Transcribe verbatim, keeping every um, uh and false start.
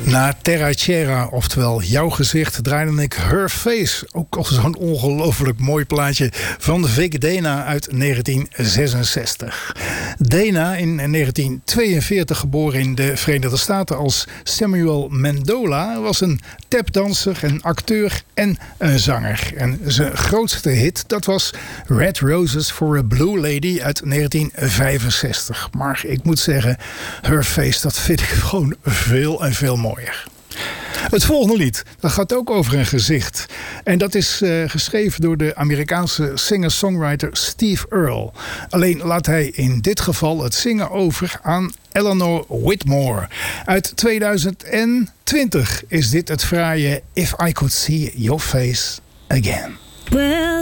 Na Terra Cera, oftewel Jouw Gezicht, draaide ik Her Face. Ook al zo'n ongelooflijk mooi plaatje van Vic Dana uit negentien zesenzestig. Dana, in negentien tweeënveertig geboren in de Verenigde Staten als Samuel Mendola, was een tapdanser, een acteur en een zanger. En zijn grootste hit, dat was Red Roses for a Blue Lady uit negentien vijfenzestig. Maar ik moet zeggen, Her Face, dat vind ik gewoon veel en veel mooier. Het volgende lied, dat gaat ook over een gezicht. En dat is uh, geschreven door de Amerikaanse singer-songwriter Steve Earle. Alleen laat hij in dit geval het zingen over aan Eleanor Whitmore. Uit tweeduizend twintig is dit het fraaie If I Could See Your Face Again. Well,